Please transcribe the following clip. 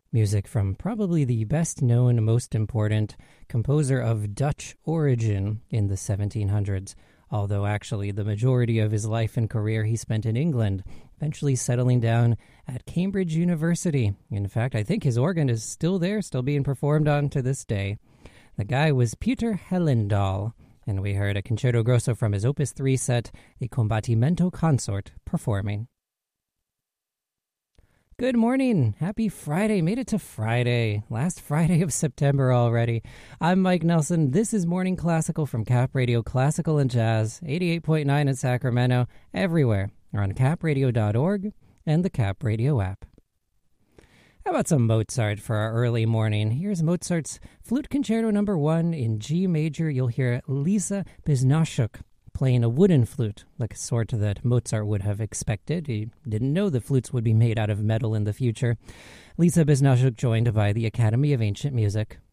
Music from probably the best known, most important composer of Dutch origin in the 1700s, although actually the majority of his life and career he spent in England, eventually settling down at Cambridge University. In fact, I think his organ is still there, still being performed on to this day. The guy was Peter Hellendaal, and we heard a concerto grosso from his Opus 3 set, the Combattimento Consort, performing. Good morning. Happy Friday. Made it to Friday. Last Friday of September already. I'm Mike Nelson. This is Morning Classical from Cap Radio Classical and Jazz, 88.9 in Sacramento, everywhere, or on capradio.org and the Cap Radio app. How about some Mozart for our early morning? Here's Mozart's Flute Concerto No. 1 in G major. You'll hear Lisa Biznoschuk playing a wooden flute, like a sort that Mozart would have expected. He didn't know the flutes would be made out of metal in the future. Lisa Biznoschuk joined by the Academy of Ancient Music.